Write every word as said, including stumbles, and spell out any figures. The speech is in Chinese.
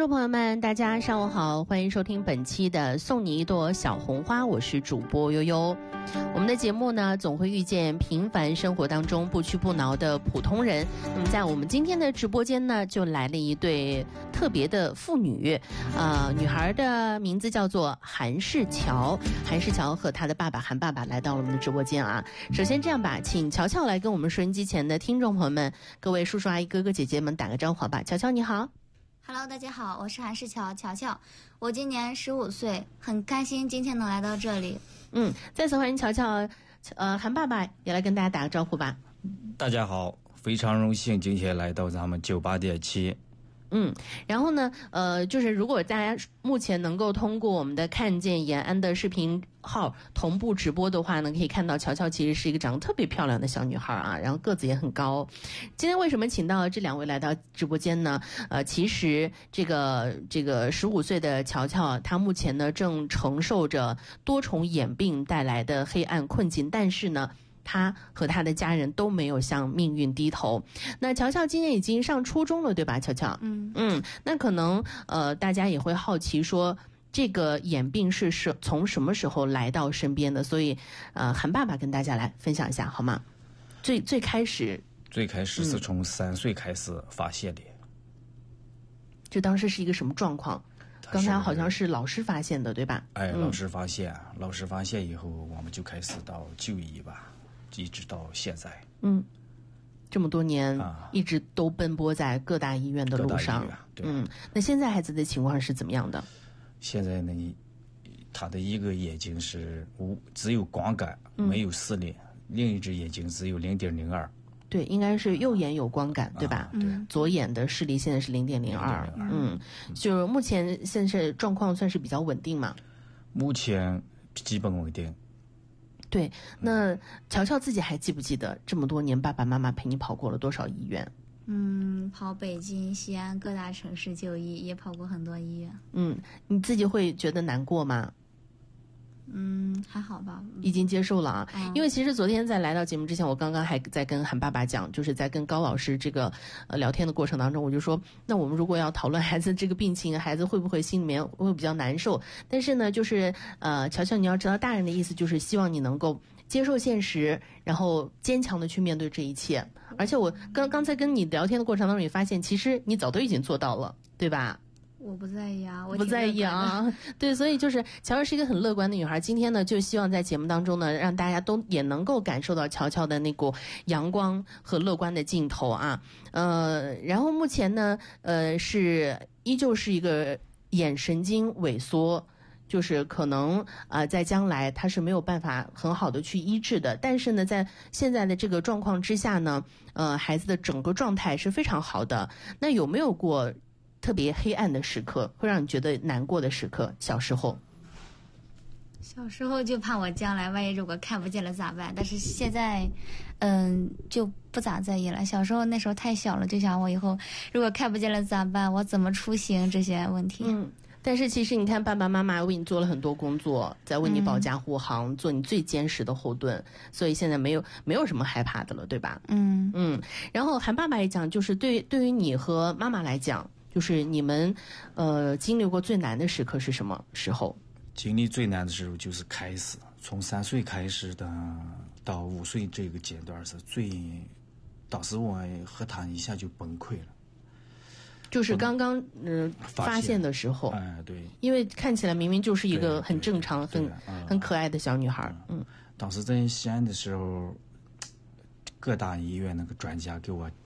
众朋友们，大家上午好，欢迎收听本期的送你一朵小红花，我是主播悠悠。我们的节目呢，总会遇见平凡生活当中不屈不挠的普通人。那么在我们今天的直播间呢，就来了一对特别的妇女，呃，女孩的名字叫做韩世乔。韩世乔和她的爸爸韩爸爸来到了我们的直播间啊。首先这样吧，请乔乔来跟我们收音机前的听众朋友们、各位叔叔阿姨哥哥姐姐们打个招呼好吧。乔乔你好。 Hello， 大家好，我是韩世乔，乔乔，我今年十五岁，很开心今天能来到这里。 嗯，再次欢迎乔乔，呃，韩爸爸也来跟大家打个招呼吧。 大家好，非常荣幸今天来到咱们九八点七。 嗯，然后呢，呃，就是如果大家目前能够通过我们的看见延安的视频号同步直播的话呢，可以看到乔乔其实是一个长得特别漂亮的小女孩啊，然后个子也很高。今天为什么请到这两位来到直播间呢？呃，其实这个这个十五岁的乔乔，她目前呢正承受着多重眼病带来的黑暗困境，但是呢，他和他的家人都没有向命运低头。那乔乔今年已经上初中了，对吧？乔乔， 嗯嗯，那可能呃，大家也会好奇说，这个眼病是是从什么时候来到身边的？所以，呃，韩爸爸跟大家来分享一下好吗？最最开始， 最开始是从三岁开始发现的。 这当时是一个什么状况？刚才好像是老师发现的，对吧？ 哎，老师发现，嗯、老师发现以后，我们就开始到就医吧，一直到现在。 嗯，这么多年、啊、一直都奔波在各大医院的路上。嗯，那现在孩子的情况是怎么样的？ 现在呢，他的一个眼睛是无只有光感，没有视力、嗯，另一只眼睛只有零点零二。 对，应该是右眼有光感，啊、对吧？ 对、 嗯，左眼的视力现在是零点零二。嗯，就目前现在状况算是比较稳定嘛？ 目前基本稳定。 对，那乔乔自己还记不记得这么多年爸爸妈妈陪你跑过了多少医院？ 嗯，跑北京、西安各大城市就医，也跑过很多医院。 嗯，你自己会觉得难过吗？ 嗯，还好吧， 已经接受了啊、 嗯。 因为其实昨天在来到节目之前，我刚刚还在跟韩爸爸讲，就是在跟高老师这个呃聊天的过程当中，我就说，那我们如果要讨论孩子这个病情，孩子会不会心里面会比较难受？但是呢，就是呃，乔乔，你要知道，大人的意思就是希望你能够接受现实，然后坚强的去面对这一切。而且我刚刚才跟你聊天的过程当中，也发现其实你早都已经做到了，对吧？ 我不在意啊，我不在意啊，对，所以就是乔乔是一个很乐观的女孩。今天呢，就希望在节目当中呢，让大家都也能够感受到乔乔的那股阳光和乐观的劲头啊。呃，然后目前呢，呃，是依旧是一个眼神经萎缩。就是可能啊、呃，在将来他是没有办法很好的去医治的，但是呢，在现在的这个状况之下呢，呃，孩子的整个状态是非常好的。那有没有过特别黑暗的时刻，会让你觉得难过的时刻？小时候， 小时候就怕我将来万一如果看不见了咋办？但是现在，嗯，就不咋在意了。小时候那时候太小了，就想我以后如果看不见了咋办？我怎么出行这些问题。 嗯。但是其实你看，爸爸妈妈为你做了很多工作，在为你保驾护航、嗯，做你最坚实的后盾，所以现在没有没有什么害怕的了，对吧？ 嗯嗯。然后韩爸爸也讲，就是对对于你和妈妈来讲，就是你们呃经历过最难的时刻是什么时候？ 经历最难的时候就是开始，从三岁开始的到五岁这个阶段是最，当时我和他一下就崩溃了。 就是刚刚嗯、呃、发现的时候， 哎对， 因为看起来明明就是一个很正常、很、嗯、很可爱的小女孩，嗯。 当时在西安的时候，各大医院那个专家给我